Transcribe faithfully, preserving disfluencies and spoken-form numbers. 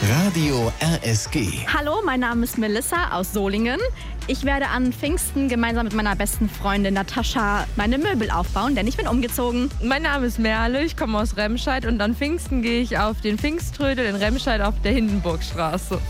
Radio R S G. Hallo, mein Name ist Melissa aus Solingen. Ich werde an Pfingsten gemeinsam mit meiner besten Freundin Natascha meine Möbel aufbauen, denn ich bin umgezogen. Mein Name ist Merle, ich komme aus Remscheid und an Pfingsten gehe ich auf den Pfingströdel in Remscheid auf der Hindenburgstraße.